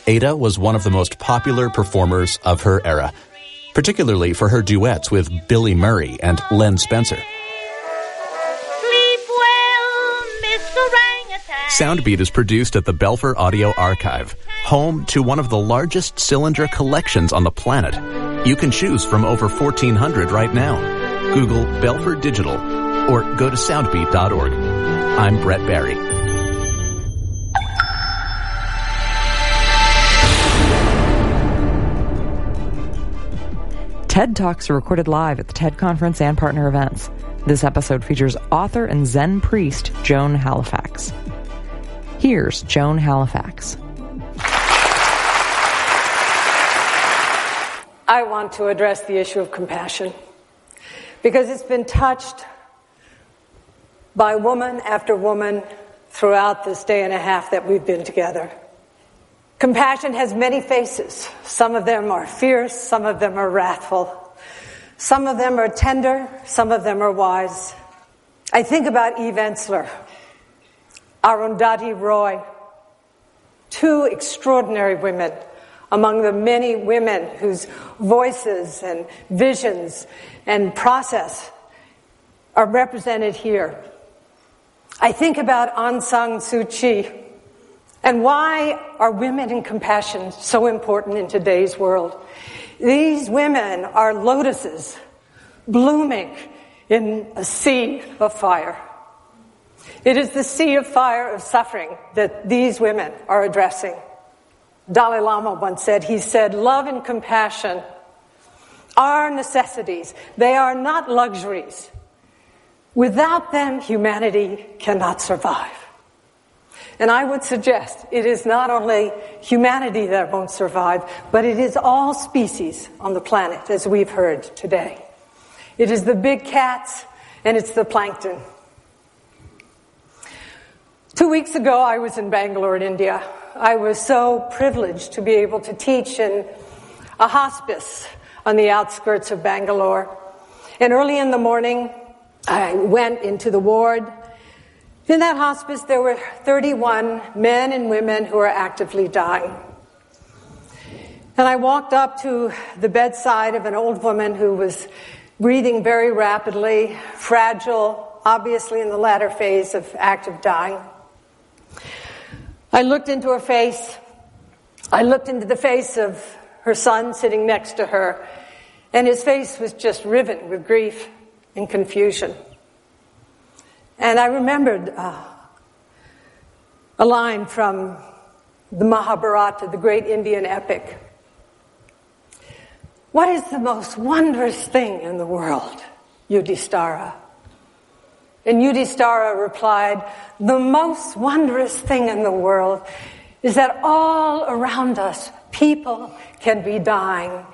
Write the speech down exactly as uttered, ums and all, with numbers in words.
Ada was one of the most popular performers of her era, particularly for her duets with Billy Murray and Len Spencer. Sleep well, Miss Orangutan. Soundbeat is produced at the Belfer Audio Archive, home to one of the largest cylinder collections on the planet. You can choose from over fourteen hundred right now. Google Belfer Digital or go to soundbeat dot org. I'm Brett Barry. TED Talks are recorded live at the TED Conference and partner events. This episode features author and Zen priest Joan Halifax. Here's Joan Halifax. I want to address the issue of compassion because it's been touched by woman after woman throughout this day and a half that we've been together. Compassion has many faces. Some of them are fierce, some of them are wrathful. Some of them are tender, some of them are wise. I think about Eve Ensler, Arundhati Roy, two extraordinary women among the many women whose voices and visions and process are represented here. I think about Aung San Suu Kyi. And why are women in compassion so important in today's world? These women are lotuses blooming in a sea of fire. It is the sea of fire of suffering that these women are addressing. Dalai Lama once said, he said, love and compassion are necessities. They are not luxuries. Without them, humanity cannot survive. And I would suggest it is not only humanity that won't survive, but it is all species on the planet, as we've heard today. It is the big cats, and it's the plankton. Two weeks ago, I was in Bangalore, India. I was so privileged to be able to teach in a hospice on the outskirts of Bangalore. And early in the morning, I went into the ward. In that hospice, there were thirty-one men and women who were actively dying. And I walked up to the bedside of an old woman who was breathing very rapidly, fragile, obviously in the latter phase of active dying. I looked into her face. I looked into the face of her son sitting next to her, and his face was just riven with grief and confusion. And I remembered uh, a line from the Mahabharata, the great Indian epic. What is the most wondrous thing in the world, Yudhishthira? And Yudhishthira replied, the most wondrous thing in the world is that all around us, people can be dying